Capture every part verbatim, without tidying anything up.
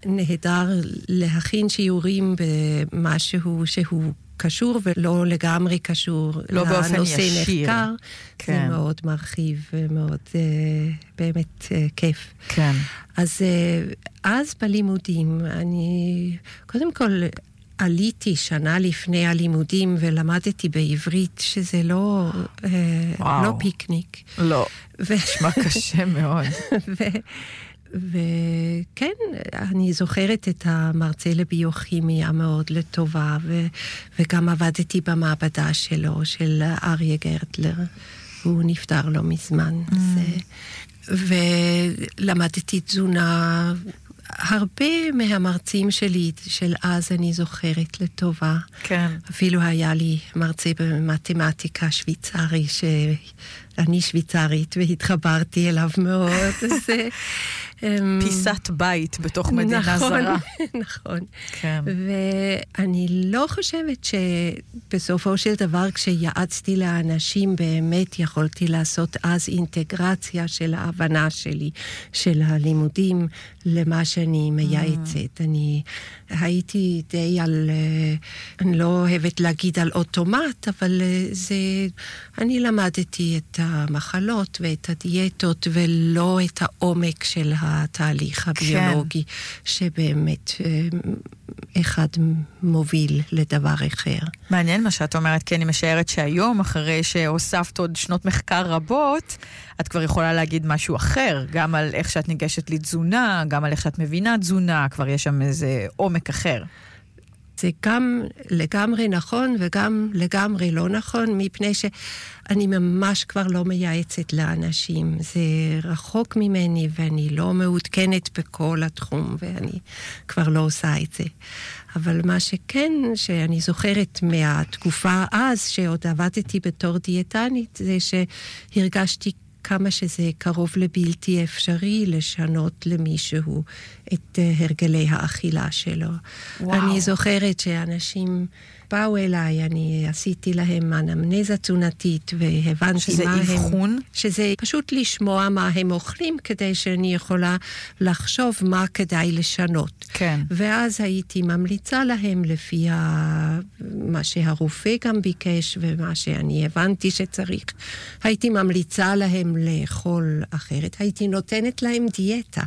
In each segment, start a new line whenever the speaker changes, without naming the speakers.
נהדר להכין שיעורים במשהו שהוא קשור ולא לגמרי קשור
לא באופן
לנושא
ישיר.
מחקר.
כן.
זה מאוד מרחיב ומאוד uh, באמת uh, כיף.
כן.
אז uh, אז בלימודים אני קודם כל עליתי שנה לפני הלימודים ולמדתי בעברית שזה לא, uh, לא פיקניק.
לא,
ו...
נשמע קשה מאוד.
ו... וכן, אני זוכרת את המרצה לביוכימיה מאוד לטובה, ו- וגם עבדתי במעבדה שלו, של אריה גרטלר. הוא נפטר לא מזמן. Mm. אז, ולמדתי תזונה. הרבה מהמרצים שלי, של אז אני זוכרת לטובה.
כן.
אפילו היה לי מרצה במתמטיקה שוויצרי, שאני שוויצרית והתחברתי אליו מאוד. זה...
פיסת בית בתוך מדינה
נכון,
זרה.
נכון.
כן.
ואני לא חושבת שבסופו של דבר כשיעצתי לאנשים באמת יכולתי לעשות אז אינטגרציה של ההבנה שלי, של הלימודים למה שאני מייעצת. אני הייתי די על, אני לא אוהבת להגיד על אוטומט, אבל זה, אני למדתי את המחלות ואת הדיאטות ולא את העומק של התהליך הביולוגי, כן. שבאמת אחד מוביל לדבר אחר.
מעניין מה שאת אומרת, כי אני משערת שהיום, אחרי שהוספת עוד שנות מחקר רבות, את כבר יכולה להגיד משהו אחר, גם על איך שאת ניגשת לתזונה, גם על איך שאת מבינה תזונה, כבר יש שם איזה עומק אחר.
זה גם לגמרי נכון וגם לגמרי לא נכון, מפני שאני ממש כבר לא מייעצת לאנשים. זה רחוק ממני ואני לא מעודכנת בכל התחום ואני כבר לא עושה את זה. אבל מה שכן, שאני זוכרת מהתקופה אז, שעוד עבדתי בתור דיאטנית, זה שהרגשתי כמה שזה קרוב לבלתי אפשרי לשנות למישהו את הרגלי האכילה שלו. וואו. אני זוכרת שאנשים באו אליי, אני עשיתי להם אנמנזה תזונתית והבנתי
שזה
מה
אבחון?
הם... שזה פשוט לשמוע מה הם אוכלים כדי שאני יכולה לחשוב מה כדאי לשנות.
כן.
ואז הייתי ממליצה להם לפי ה... מה שהרופא גם ביקש ומה שאני הבנתי שצריך. הייתי ממליצה להם לאכול אחרת. הייתי נותנת להם דיאטה.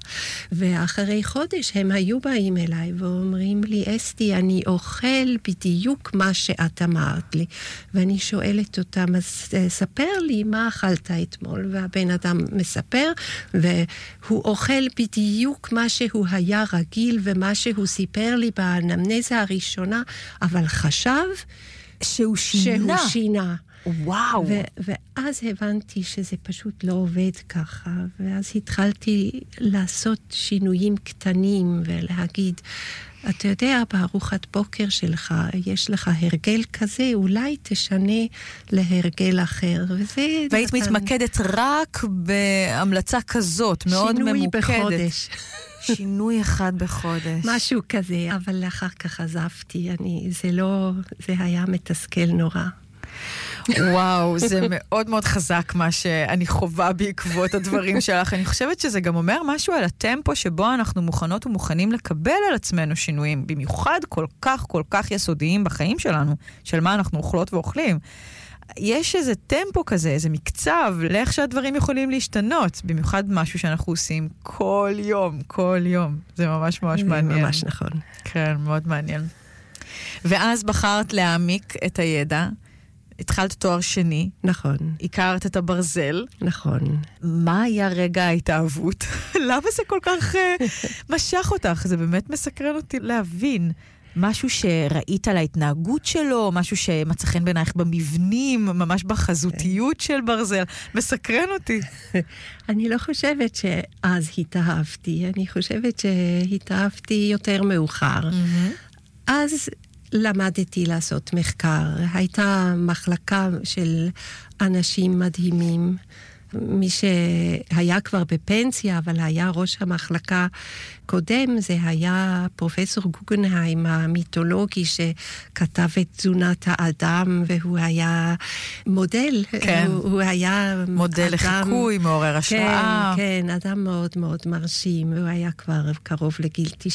ואחרי חודש הם היו באים אליי ואומרים לי, אסתי, אני אוכל בדיוק מה שאת אמרת לי. ואני שואלת אותם, ספר לי מה אכלת אתמול. והבן אדם מספר, והוא אוכל בדיוק מה שהוא היה רגיל, ומה שהוא סיפר לי באנמנזה הראשונה, אבל חשב
שהוא שינה.
שהוא שינה.
וואו.
ו- ואז הבנתי שזה פשוט לא עובד ככה, ואז התחלתי לעשות שינויים קטנים ולהגיד, אתה יודע, בארוחת בוקר שלך יש לך הרגל כזה, אולי תשנה להרגל אחר. וזה
והיית נתן... מתמקדת רק בהמלצה כזאת, מאוד
שינוי
ממוקדת.
שינוי בחודש.
שינוי אחד בחודש.
משהו כזה, אבל אחר כך עזבתי. אני, זה לא, זה היה מתסכל נורא.
וואו, זה מאוד מאוד חזק מה שאני חובה בעקבות הדברים שלך. אני חושבת שזה גם אומר משהו על הטמפו שבו אנחנו מוכנות ומוכנים לקבל על עצמנו שינויים, במיוחד כל כך כל כך יסודיים בחיים שלנו, של מה אנחנו אוכלות ואוכלים. יש איזה טמפו כזה, איזה מקצב, לאיך שהדברים יכולים להשתנות, במיוחד משהו שאנחנו עושים כל יום, כל יום. זה ממש ממש מעניין.
ממש נכון.
כן, מאוד מעניין. ואז בחרת להעמיק את הידע, התחלת תואר שני.
נכון.
הכרת את הברזל.
נכון.
מה היה רגע ההתאהבות? למה זה כל כך uh, משך אותך? זה באמת מסקרן אותי להבין. משהו שראית על ההתנהגות שלו, משהו שמצא חן בעינייך במבנים, ממש בחזותיות של ברזל. מסקרן אותי.
אני לא חושבת שאז התאהבתי. אני חושבת שהתאהבתי יותר מאוחר. אז למדתי לעשות מחקר. הייתה מחלקה של אנשים מדהימים, מי שהיה כבר בפנסיה, אבל היה ראש המחלקה קודם, זה היה פרופסור גוגנהיים המיתולוגי שכתב את תזונת האדם, והוא היה מודל.
כן.
הוא, הוא היה
מודל
אדם,
לחיקוי, מעורר השראה.
כן, כן, אדם מאוד מאוד מרשים, והוא היה כבר קרוב לגיל תשעים.